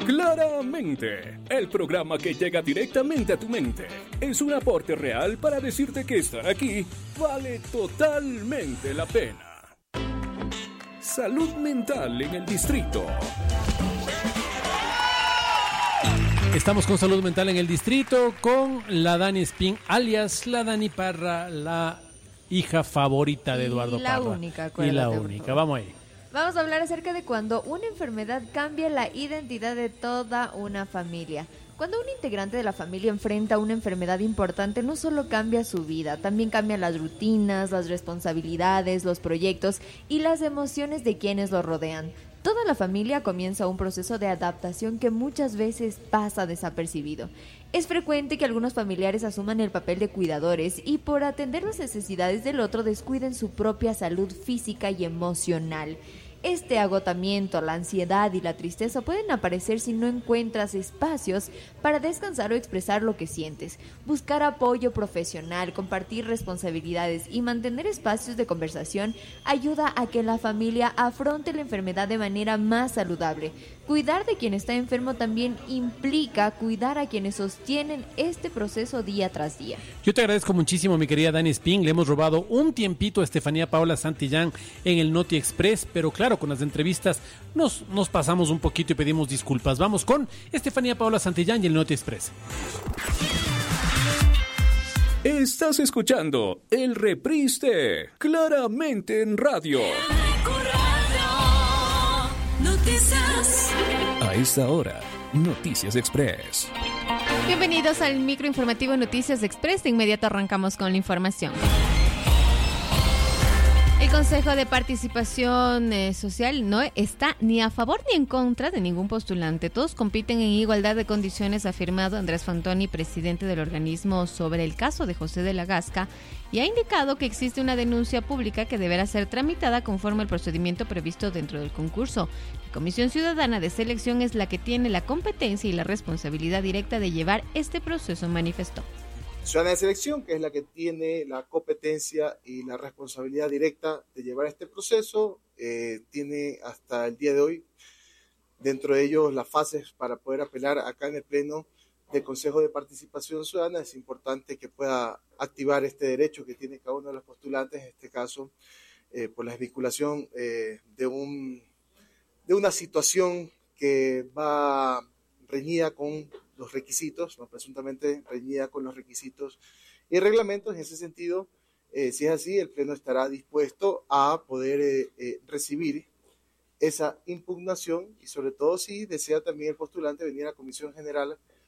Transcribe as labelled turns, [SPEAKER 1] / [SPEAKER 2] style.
[SPEAKER 1] Claramente, el programa que llega directamente a tu mente es un aporte real para decirte que estar aquí vale totalmente la pena. Salud mental en el distrito.
[SPEAKER 2] Estamos con Salud Mental en el distrito con la Dani Espín, alias la Dani Parra, la hija favorita de Eduardo Parra. Y la única, vamos ahí.
[SPEAKER 3] Vamos a hablar acerca de cuando una enfermedad cambia la identidad de toda una familia. Cuando un integrante de la familia enfrenta una enfermedad importante, no solo cambia su vida, también cambian las rutinas, las responsabilidades, los proyectos y las emociones de quienes lo rodean. Toda la familia comienza un proceso de adaptación que muchas veces pasa desapercibido. Es frecuente que algunos familiares asuman el papel de cuidadores y por atender las necesidades del otro descuiden su propia salud física y emocional. Este agotamiento, la ansiedad y la tristeza pueden aparecer si no encuentras espacios para descansar o expresar lo que sientes. Buscar apoyo profesional, compartir responsabilidades y mantener espacios de conversación ayuda a que la familia afronte la enfermedad de manera más saludable. Cuidar de quien está enfermo también implica cuidar a quienes sostienen este proceso día tras día.
[SPEAKER 2] Yo te agradezco muchísimo, mi querida Dani Espín. Le hemos robado un tiempito a Estefanía Paula Santillán en el Noti Express, pero claro, con las entrevistas nos pasamos un poquito y pedimos disculpas. Vamos con Estefanía Paula Santillán y el Noti Express.
[SPEAKER 1] Estás escuchando el reprise de Claramente en Radio. Noticias. A esta hora, Noticias Express.
[SPEAKER 4] Bienvenidos al microinformativo Noticias Express. De inmediato arrancamos con la información. El Consejo de Participación Social no está ni a favor ni en contra de ningún postulante. Todos compiten en igualdad de condiciones, ha afirmado Andrés Fantoni, presidente del organismo, sobre el caso de José de la Gasca, y ha indicado que existe una denuncia pública que deberá ser tramitada conforme al procedimiento previsto dentro del concurso. La Comisión Ciudadana de Selección es la que tiene la competencia y la responsabilidad directa de llevar este proceso, manifestó.
[SPEAKER 5] Ciudadana de Selección, que es la que tiene la competencia y la responsabilidad directa de llevar este proceso, tiene hasta el día de hoy, dentro de ellos, las fases para poder apelar acá en el Pleno del Consejo de Participación Ciudadana. Es importante que pueda activar este derecho que tiene cada uno de los postulantes, en este caso, por la desvinculación de una situación que va reñida con los requisitos, no, presuntamente reñida con los requisitos y reglamentos. En ese sentido, si es así, el Pleno estará dispuesto a poder recibir esa impugnación y sobre todo si desea también el postulante venir a la Comisión General